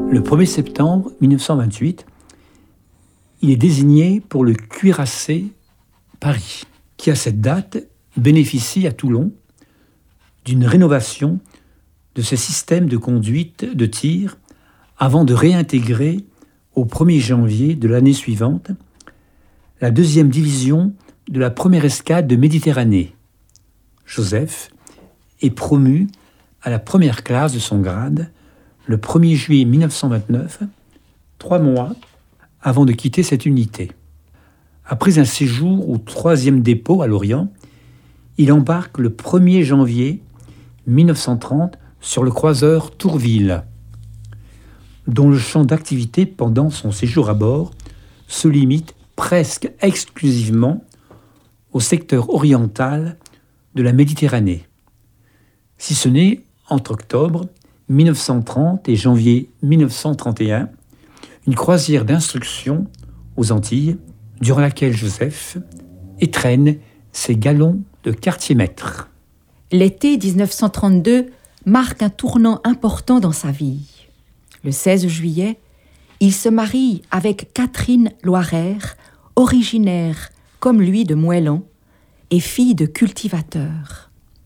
Le 1er septembre 1928, il est désigné pour le cuirassé Paris, qui à cette date bénéficie à Toulon d'une rénovation de ses systèmes de conduite de tir avant de réintégrer au 1er janvier de l'année suivante la 2e division de la 1re escadre de Méditerranée. Joseph est promu à la 1re classe de son grade le 1er juillet 1929, 3 mois avant de quitter cette unité. Après un séjour au 3e dépôt à Lorient, il embarque le 1er janvier 1930 sur le croiseur Tourville, dont le champ d'activité pendant son séjour à bord se limite presque exclusivement au secteur oriental de la Méditerranée, si ce n'est entre octobre 1930 et janvier 1931, une croisière d'instruction aux Antilles, durant laquelle Joseph étrenne ses galons de quartier-maître. L'été 1932 marque un tournant important dans sa vie. Le 16 juillet, il se marie avec Catherine Loiraire, originaire comme lui de Moëlan et fille de cultivateur.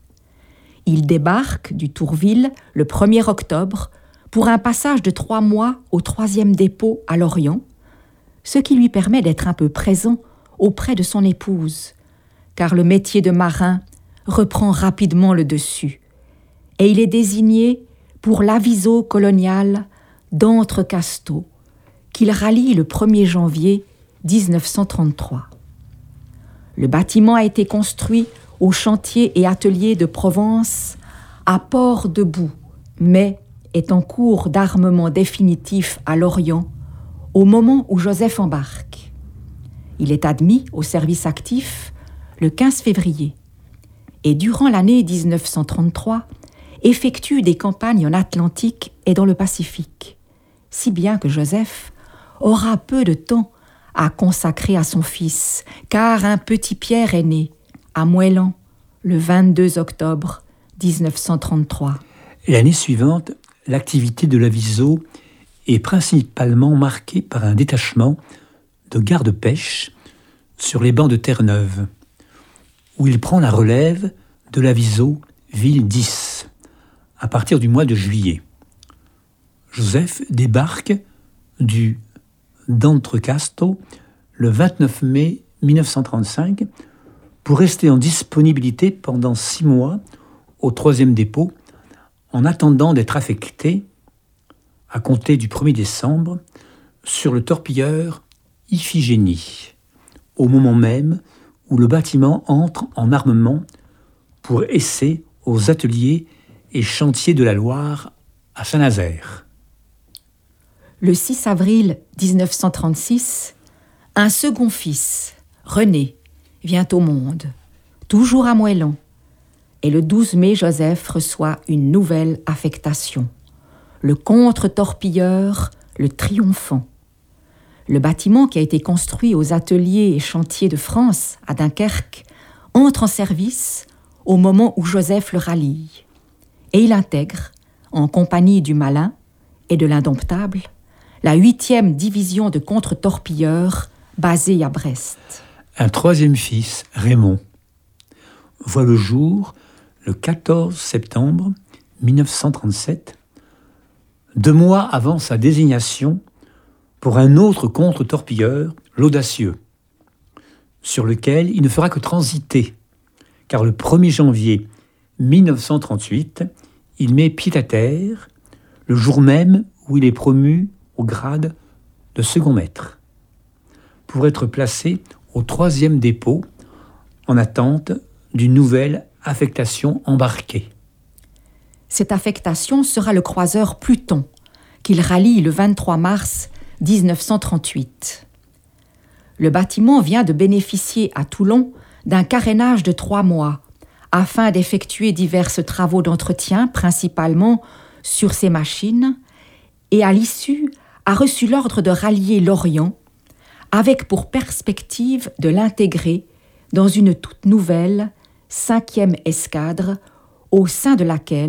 Il débarque du Tourville le 1er octobre pour un passage de 3 mois au 3e dépôt à Lorient, ce qui lui permet d'être un peu présent auprès de son épouse, car le métier de marin reprend rapidement le dessus, et il est désigné pour l'aviso colonial d'Entrecasteaux, qu'il rallie le 1er janvier 1933. Le bâtiment a été construit au chantier et atelier de Provence à Port-de-Bouc, mais est en cours d'armement définitif à Lorient au moment où Joseph embarque. Il est admis au service actif le 15 février et durant l'année 1933 effectue des campagnes en Atlantique et dans le Pacifique, si bien que Joseph aura peu de temps à consacrer à son fils, car un petit Pierre est né à Moëlan le 22 octobre 1933. L'année suivante, l'activité de l'aviso est principalement marquée par un détachement de garde-pêche sur les bancs de Terre-Neuve, où il prend la relève de l'aviso Ville 10 à partir du mois de juillet. Joseph débarque du d'Entrecasteaux le 29 mai 1935 pour rester en disponibilité pendant 6 mois au 3e dépôt en attendant d'être affecté, à compter du 1er décembre, sur le torpilleur Iphigénie, au moment même où le bâtiment entre en armement pour essai aux ateliers et chantiers de la Loire à Saint-Nazaire. Le 6 avril 1936, un second fils, René, vient au monde, toujours à Moëlan. Et le 12 mai, Joseph reçoit une nouvelle affectation, le contre-torpilleur, le Triomphant. Le bâtiment qui a été construit aux ateliers et chantiers de France, à Dunkerque, entre en service au moment où Joseph le rallie. Et il intègre, en compagnie du Malin et de l'Indomptable, la 8e division de contre-torpilleurs basée à Brest. Un 3e fils, Raymond, voit le jour le 14 septembre 1937, 2 mois avant sa désignation pour un autre contre-torpilleur, l'Audacieux, sur lequel il ne fera que transiter, car le 1er janvier 1938, il met pied à terre, le jour même où il est promu au grade de second maître, pour être placé au 3e dépôt en attente d'une nouvelle affectation embarquée. Cette affectation sera le croiseur Pluton, qu'il rallie le 23 mars 1938. Le bâtiment vient de bénéficier à Toulon d'un carénage de 3 mois afin d'effectuer divers travaux d'entretien, principalement sur ses machines, et à l'issue a reçu l'ordre de rallier Lorient avec pour perspective de l'intégrer dans une toute nouvelle 5e escadre au sein de laquelle